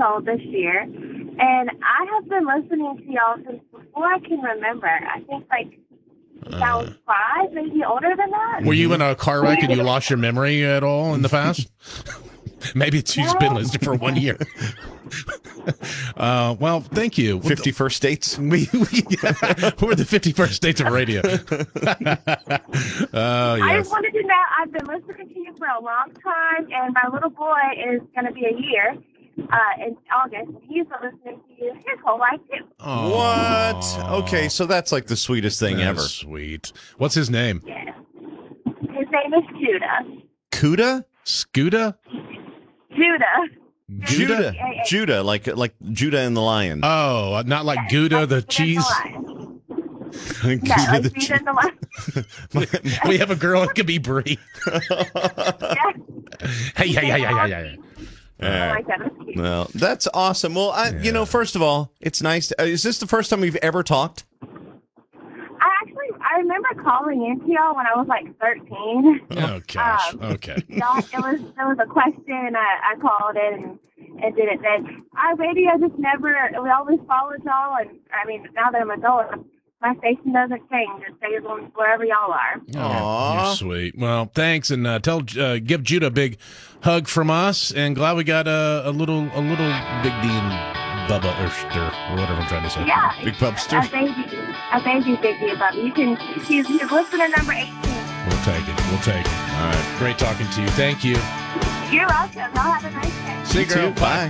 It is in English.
old this year, and I have been listening to y'all since before I can remember. I think like I was 5, maybe older than that. Were you in a car wreck and you lost your memory at all in the past? Maybe it's you've been listening for 1 year. Well, thank you. 51st States? We're the 51st States of radio. I just wanted to know, I've been listening to you for a long time, and my little boy is going to be a year in August, and he's been listening to you his whole life, too. What? Okay, so that's like the sweetest thing ever. Sweet. What's his name? Yeah. His name is Judah. Cuda? Scooter? Judah. Judah, like Judah and the Lion. Oh, not like Gouda the cheese? Gouda the Judah and the Lion. We have a girl that could be Brie. Hey. Well, that's awesome. Well, first of all, it's nice. Is this the first time we've ever talked? I remember calling into y'all when I was like 13. Oh gosh. Okay. There was a question. I called in and did it. Then our radio just never. We always followed y'all, and I mean now that I'm an adult, my station doesn't change. It stays on wherever y'all are. Aww, you're sweet. Well, thanks, and give Judah a big hug from us, and glad we got a little Big D and Bubba or whatever I'm trying to say. Yeah, Big Pubster. A baby Big D and Bubba. He's listener number 18. We'll take it. All right, great talking to you. Thank you. You're welcome. Y'all have a nice day. See you, girl. Bye.